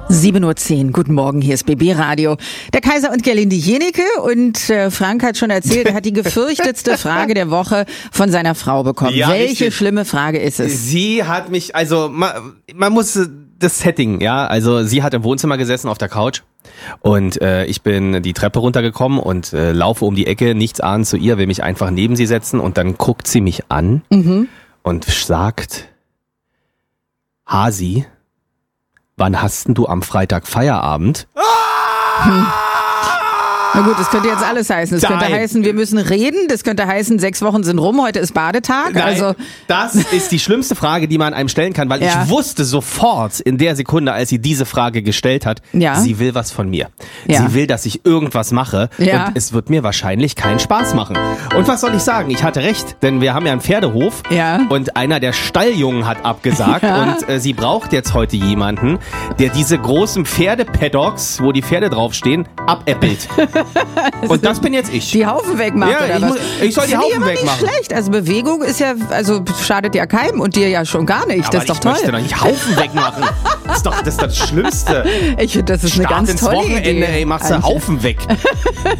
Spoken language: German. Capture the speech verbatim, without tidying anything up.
sieben Uhr zehn, guten Morgen, hier ist B B Radio. Der Kaiser und Gerlinde Jenecke und äh, Frank hat schon erzählt, er hat die gefürchtetste Frage der Woche von seiner Frau bekommen. Ja, Welche richtig. schlimme Frage ist es? Sie hat mich, also man, man muss das Setting, ja, also sie hat im Wohnzimmer gesessen auf der Couch und äh, ich bin die Treppe runtergekommen und äh, laufe um die Ecke, nichts ahnend zu ihr, will mich einfach neben sie setzen und dann guckt sie mich an Mhm. und sagt, Hasi, wann hast denn du am Freitag Feierabend? Hm. Na gut, das könnte jetzt alles heißen. Das Nein. könnte heißen, wir müssen reden. Das könnte heißen, sechs Wochen sind rum, heute ist Badetag. Nein, Also das ist die schlimmste Frage, die man einem stellen kann, weil Ja. ich wusste sofort in der Sekunde, als sie diese Frage gestellt hat, Ja. sie will was von mir. Ja. Sie will, dass ich irgendwas mache Ja. und es wird mir wahrscheinlich keinen Spaß machen. Und was soll ich sagen? Ich hatte recht, denn wir haben ja einen Pferdehof Ja. und einer der Stalljungen hat abgesagt Ja. und äh, sie braucht jetzt heute jemanden, der diese großen Pferdepaddocks, wo die Pferde draufstehen, abäppelt. Und das bin jetzt ich. die Haufen wegmacht Ja, oder ich was? muss- ich soll die Finde ich Haufen aber nicht wegmachen. schlecht. Also Bewegung ist ja, also schadet ja keinem und dir ja schon gar nicht. Aber das ist doch ich toll. möchte doch nicht Haufen wegmachen. Das ist doch das, ist das Schlimmste. Ich finde, das ist eine Start ganz ins tolle Wochenende, Idee. ey, machst du Eigentlich. Haufen weg.